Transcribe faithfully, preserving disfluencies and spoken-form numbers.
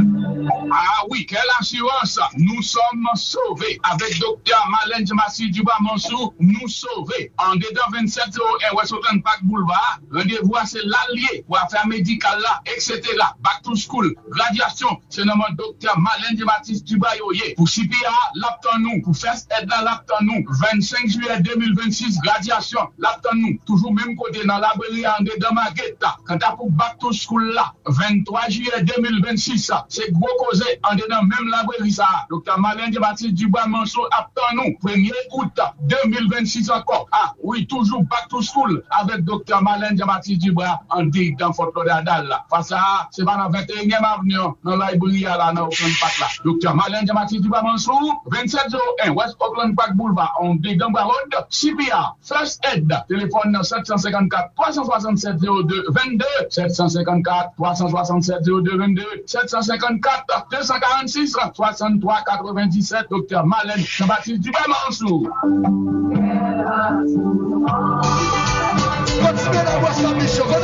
Ah oui, quelle assurance! Nous sommes sauvés. Avec docteur Malène Massi Duba Mansou, nous sauvés. En dedans vingt-sept zéro un West Oakland Park Boulevard, rendez-vous à c'est l'allié pour affaires médicales là, et cetera. Back to school, graduation, c'est notre docteur Malène Massi Duba Yoye. Pour C P A, l'aptan nous. Pour First Aid là, l'aptan nous. vingt-cinq juillet deux mille vingt-six, graduation, l'aptan nous. Toujours même côté dans la brille en dedans Maguetta. Quand t'as pour Back to school là, vingt-trois juillet deux mille vingt-six, c'est gros causé en dedans même la brille ça. Docteur Malène Baptiste Dubois Manso aptan nous. premier août deux mille vingt-six encore. Ah oui, toujours Back to school avec docteur Malène Baptiste Dubois en dit dans Fort Lauderdale là. Face à c'est pas dans vingt et unième avenue dans la brille là dans Oakland Park là. Docteur Malène Baptiste Dubois Manso vingt-sept zéro un West Oakland Park Boulevard on dit dans Road C P A First Aid téléphone sept cent cinquante-quatre trois cent soixante-sept zéro deux vingt-deux sept cent cinquante-quatre trois cent soixante-sept zéro deux vingt-deux sept cent cinquante-quatre deux cent quarante-six soixante-trois quatre-vingt-dix-sept docteur Malène Jean-Baptiste Dubois Mansour. Continuez d'avoir sa mission.